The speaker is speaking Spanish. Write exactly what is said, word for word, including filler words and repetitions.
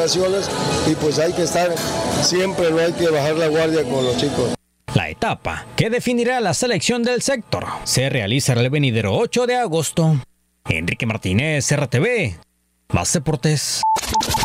generaciones y pues hay que estar siempre, no hay que bajar la guardia con los chicos. La etapa que definirá la selección del sector se realizará el venidero ocho de agosto. Enrique Martínez, R T V, Más Deportes.